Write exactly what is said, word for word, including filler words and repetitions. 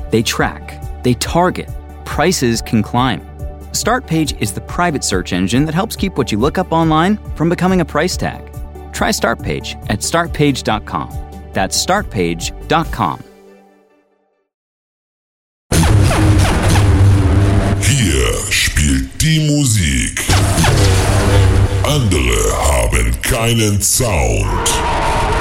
They track, they target, prices can climb. Startpage is the private search engine that helps keep what you look up online from becoming a price tag. Try Startpage at start page dot com. That's start page dot com. Hier spielt die Musik. Andere haben keinen Sound.